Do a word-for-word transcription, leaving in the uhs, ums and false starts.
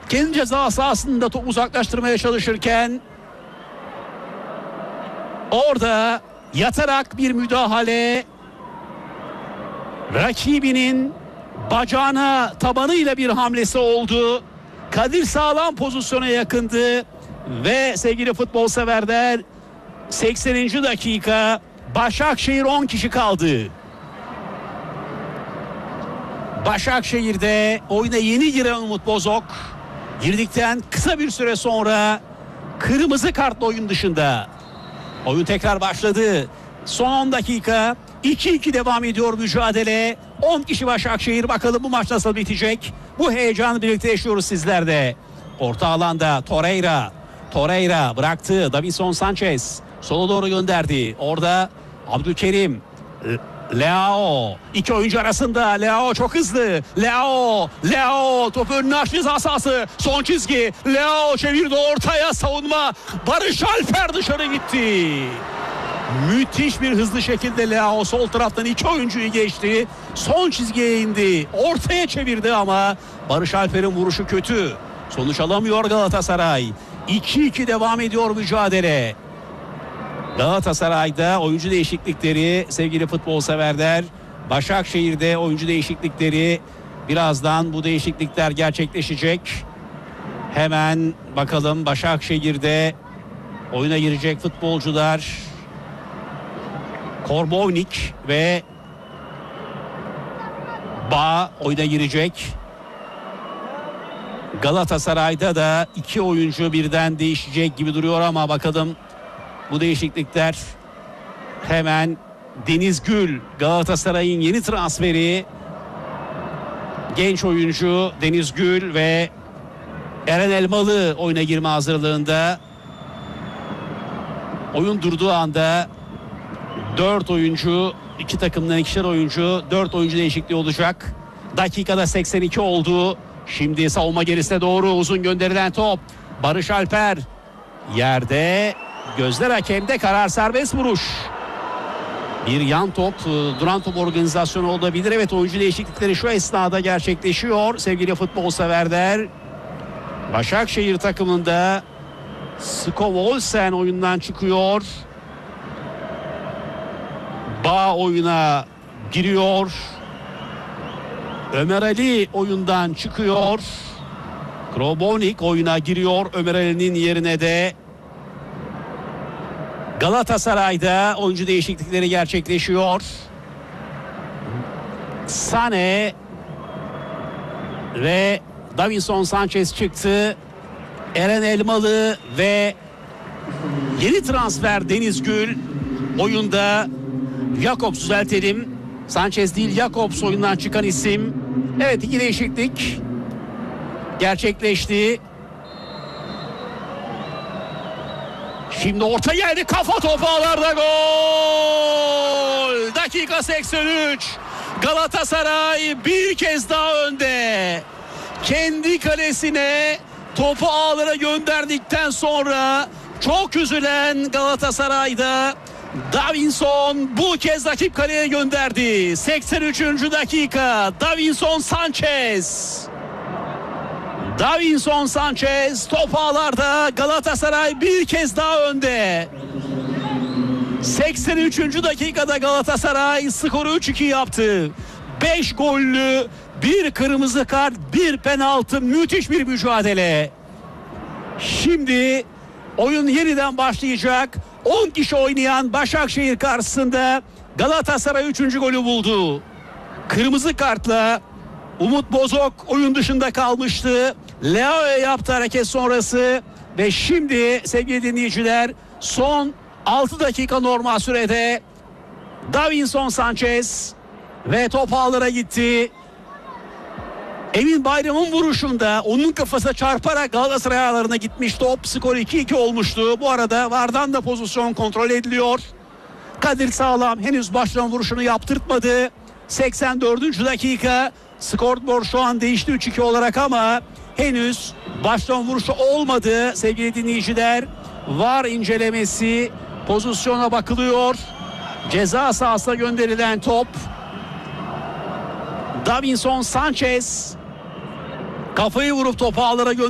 kendi ceza sahasında topu uzaklaştırmaya çalışırken orada yatarak bir müdahale, rakibinin bacağına, tabanıyla bir hamlesi oldu. Kadir Sağlam pozisyona yakındı ve sevgili futbol severler, sekseninci dakika, Başakşehir on kişi kaldı. Başakşehir'de oyuna yeni giren Umut Bozok girdikten kısa bir süre sonra kırmızı kartla oyun dışında. Oyun tekrar başladı. Son on dakika, iki iki devam ediyor mücadele. on kişi Başakşehir, bakalım bu maç nasıl bitecek? Bu heyecanı birlikte yaşıyoruz sizlerde. Orta alanda Torreira. Torreira bıraktı. Davinson Sanchez sola doğru gönderdi. Orada Abdülkerim. Leao. İki oyuncu arasında. Leao çok hızlı. Leao. Leao. Topu önüne açtı, ceza sahası. Son çizgi. Leao çevirdi ortaya, savunma. Barış Alper dışarı gitti. Müthiş bir hızlı şekilde Leao sol taraftan iki oyuncuyu geçti. Son çizgiye indi. Ortaya çevirdi ama Barış Alper'in vuruşu kötü. Sonuç alamıyor Galatasaray. iki iki devam ediyor mücadele. Galatasaray'da oyuncu değişiklikleri sevgili futbol severler. Başakşehir'de oyuncu değişiklikleri, birazdan bu değişiklikler gerçekleşecek. Hemen bakalım Başakşehir'de oyuna girecek futbolcular. Korbovnik ve Bağ oyuna girecek. Galatasaray'da da iki oyuncu birden değişecek gibi duruyor ama bakalım bu değişiklikler. Hemen Deniz Gül, Galatasaray'ın yeni transferi. Genç oyuncu Deniz Gül ve Eren Elmalı oyuna girme hazırlığında. Oyun durduğu anda dört oyuncu, iki takımdan ikişer oyuncu, dört oyuncu değişikliği olacak. Dakikada seksen iki oldu. Şimdi savunma gerisine doğru uzun gönderilen top. Barış Alper yerde, gözler hakemde, karar serbest vuruş. Bir yan top, duran top organizasyonu olabilir. Evet, oyuncu değişiklikleri şu esnada gerçekleşiyor sevgili futbol severler. Başakşehir takımında Skov Olsen oyundan çıkıyor. Bağ oyuna giriyor. Ömer Ali oyundan çıkıyor. Krobovnik oyuna giriyor. Ömer Ali'nin yerine de Galatasaray'da oyuncu değişiklikleri gerçekleşiyor. Sane ve Davinson Sanchez çıktı. Eren Elmalı ve yeni transfer Deniz Gül oyunda. Jakobs düzeltelim. Sanchez değil, Jakobs oyundan çıkan isim. Evet, iki değişiklik gerçekleşti. Şimdi orta geldi, kafa topu ağlarda, gol! Dakika seksen üç. Galatasaray bir kez daha önde. Kendi kalesine topu ağlara gönderdikten sonra çok üzülen Galatasaray'da Davinson bu kez rakip kaleye gönderdi. seksen üçüncü dakika. Davinson Sanchez. Davinson Sanchez top ağlarda. Galatasaray bir kez daha önde. seksen üçüncü dakikada Galatasaray skoru üç iki yaptı. beş gollü, bir kırmızı kart, bir penaltı, müthiş bir mücadele. Şimdi oyun yeniden başlayacak. on kişi oynayan Başakşehir karşısında Galatasaray üçüncü golü buldu. Kırmızı kartla Umut Bozok oyun dışında kalmıştı. Leao'ya yaptı hareket sonrası ve şimdi sevgili dinleyiciler, son altı dakika normal sürede Davinson Sanchez ve top ağlara gitti. Emin Bayram'ın vuruşunda onun kafasına çarparak Galatasaray ağlarına gitmiş top. Skor iki iki olmuştu. Bu arada VAR'dan da pozisyon kontrol ediliyor. Kadir Sağlam henüz başlama vuruşunu yaptırtmadı. seksen dördüncü dakika. Skorboard şu an değişti üç iki olarak ama henüz başlama vuruşu olmadı sevgili dinleyiciler. VAR incelemesi, pozisyona bakılıyor. Ceza sahasına gönderilen top. Davinson Sanchez kafayı vurup topu ağlara gönderdi.